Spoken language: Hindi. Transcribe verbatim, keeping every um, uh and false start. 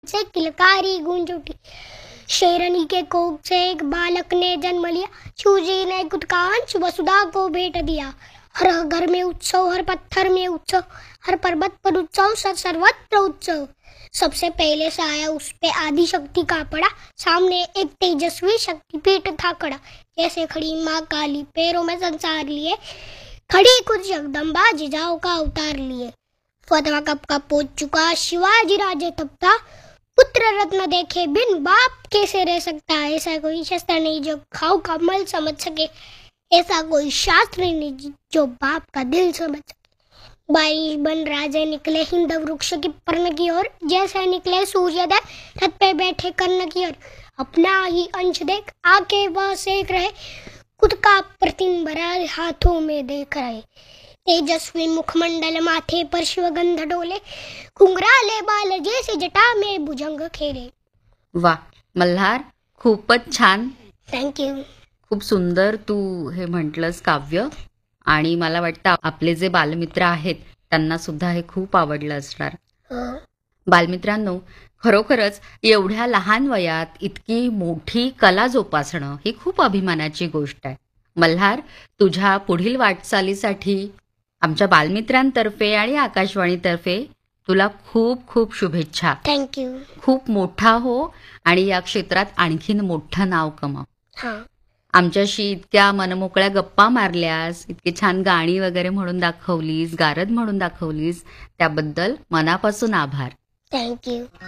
से किलकारी गूंज उठी। शेरनी के कोख से एक बालक ने जन्म लिया, शिवजी ने खुद का अंश वसुधा को भेंट दिया। हर घर में उत्सव, हर पत्थर में उत्सव, हर पर्वत पर उत्सव, सर सर्वत्र उत्सव। सबसे पहले साया उस पे आदि शक्ति का पड़ा, सामने एक तेजस्वी शक्तिपीठ था खड़ा। जैसे खड़ी माँ काली, पैरों में संसार लिए, खड़ी खुद जगदम्बा, जिजाओ का अवतार लिए। फतवा कब का पहुंच चुका, शिवाजी राजे तब था, पुत्र रत्न देखे बिन बाप कैसे रह सकता। ऐसा कोई शस्त्र नहीं जो खाओ का मल समझ सके, ऐसा कोई शास्त्र नहीं जो बाप का दिल समझ सके। बारिश बन राजे निकले हिंद वृक्ष की पर्ण की ओर, जैसे निकले सूर्योदय रथ पे बैठे कर्ण की ओर। अपना ही अंश देख आके वह सेक रहे, खुद का प्रतिम भरा हाथों में देख रहे। तेजस्वी मुखमंडल, माथे पर शिवगंध डोले, घुंघराले बाल जैसे जटा में भुजंग खेले। वा मल्हार, खूपच छान. थँक्यू. खूप सुंदर तू हे म्हटलंस काव्य. आणि मला वाटतं आपले जे बालमित्र आहेत त्यांना सुद्धा हे खूप आवडलं असणार. बालमित्रांनो, खरोखरच एवढ्या लहान वयात इतकी मोठी कला जोपासणं ही खूप अभिमानाची गोष्ट आहे. मल्हार, तुझ्या पुढील वाटचालीसाठी आमच्या बालमित्रांतर्फे आणि आकाशवाणीतर्फे तुला खूप खूप शुभेच्छा. थँक्यू. खूप मोठा हो आणि या क्षेत्रात आणखीन मोठं नाव कमाव. हां. आमच्याशी इतक्या मनमोकळ्या गप्पा मारल्यास, इतकी छान गाणी वगैरे म्हणून दाखवलीस, गारद म्हणून दाखवलीस, त्याबद्दल मनापासून आभार. थँक्यू.